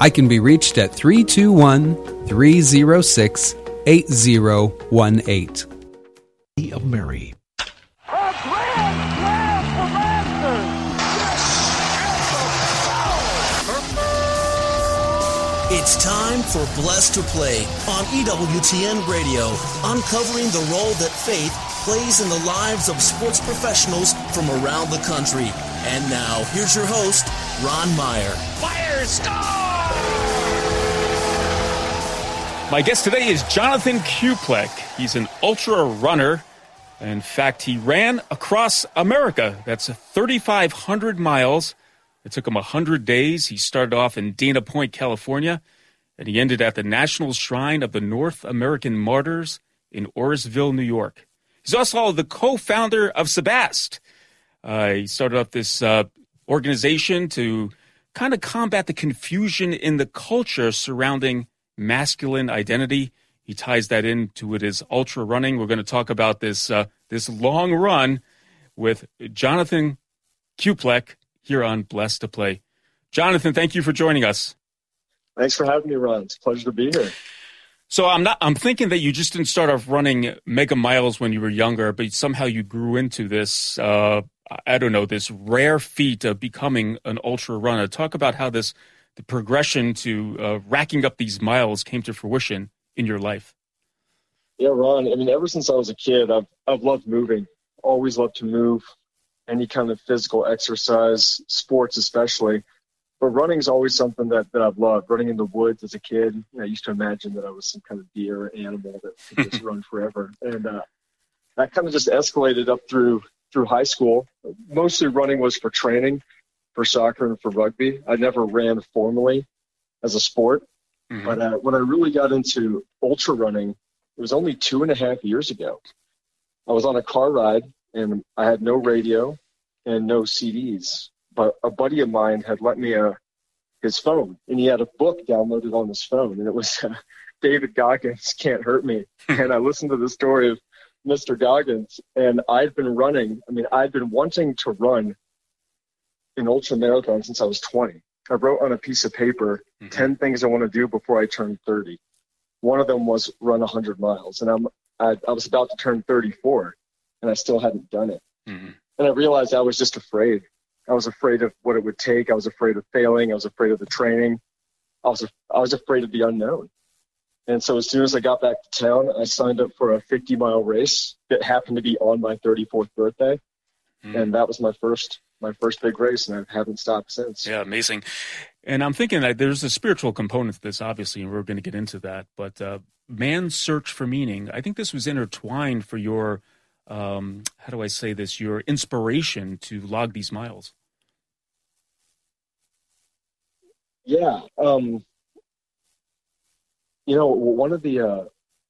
I can be reached at 321-306-8018. Of Mary. A grand slam for Masters! It's time for Blessed to Play on EWTN Radio, uncovering the role that faith plays in the lives of sports professionals from around the country. And now, here's your host, Ron Meyer. Fire, score! My guest today is Jonathan Kuplek. He's an ultra runner. In fact, he ran across America. That's 3,500 miles. It took him 100 days. He started off in Dana Point, California, and he ended at the National Shrine of the North American Martyrs in Orisville, New York. He's also the co-founder of Sebast. He started up this organization to kind of combat the confusion in the culture surrounding masculine identity. He ties that into his ultra running. We're going to talk about this long run with Jonathan Kuplek here on Blessed to Play. Jonathan, thank you for joining us. Thanks for having me, Ron. It's a pleasure to be here. So I'm thinking that you just didn't start off running mega miles when you were younger, but somehow you grew into this, this rare feat of becoming an ultra runner. Talk about how the progression to racking up these miles came to fruition in your life. Yeah, Ron, I mean, ever since I was a kid, I've loved moving. Always loved to move, any kind of physical exercise, sports especially. But running is always something that I've loved. Running in the woods as a kid, I used to imagine that I was some kind of deer or animal that could just run forever. And that kind of just escalated up through high school. Mostly running was for training, for soccer and for rugby. I never ran formally as a sport. Mm-hmm. But when I really got into ultra running, it was only 2.5 years ago. I was on a car ride, and I had no radio and no CDs. But a buddy of mine had lent me his phone, and he had a book downloaded on his phone, and it was David Goggins' Can't Hurt Me. And I listened to the story of Mr. Goggins, and I'd been wanting to run an ultra marathon since I was 20. I wrote on a piece of paper 10 things I want to do before I turn 30. One of them was run 100 miles, and I was about to turn 34, and I still hadn't done it. Mm-hmm. And I realized I was just afraid. I was afraid of what it would take. I was afraid of failing. I was afraid of the training. I was afraid of the unknown. And so as soon as I got back to town, I signed up for a 50-mile race that happened to be on my 34th birthday. Mm-hmm. And that was my first big race, and I haven't stopped since. Yeah, amazing. And I'm thinking that there's a spiritual component to this, obviously, and we're going to get into that. But man's search for meaning, I think this was intertwined for your your inspiration to log these miles. Yeah. One of the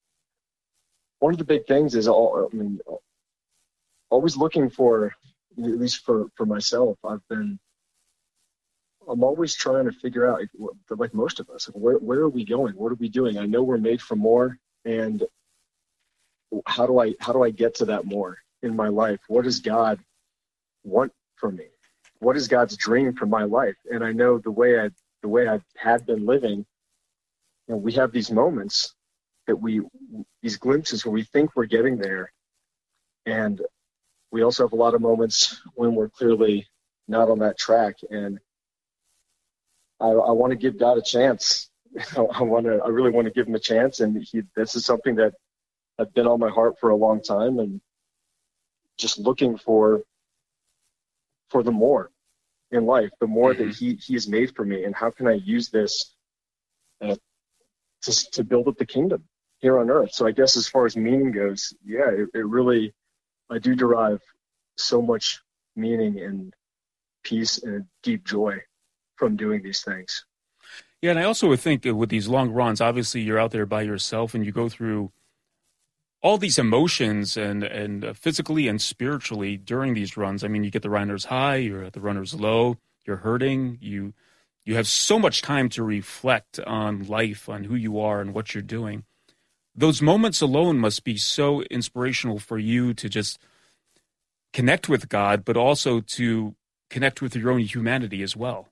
big things is always looking for, at least for myself, I'm always trying to figure out, like most of us, where are we going? What are we doing? I know we're made for more, and how do I get to that more in my life? What does God want from me? What is God's dream for my life? And I know the way I had been living, we have these moments these glimpses where we think we're getting there, and we also have a lot of moments when we're clearly not on that track. And I want to give God a chance. I really want to give him a chance. And this is something that had been on my heart for a long time, and just looking for the more in life, the more that he has made for me. And how can I use this to build up the kingdom here on earth? So I guess as far as meaning goes, yeah, it really, I do derive so much meaning and peace and deep joy from doing these things. Yeah, and I also would think with these long runs, obviously you're out there by yourself and you go through all these emotions and physically and spiritually during these runs. I mean, you get the runner's high, you're at the runner's low, you're hurting, you have so much time to reflect on life, on who you are and what you're doing. Those moments alone must be so inspirational for you to just connect with God, but also to connect with your own humanity as well.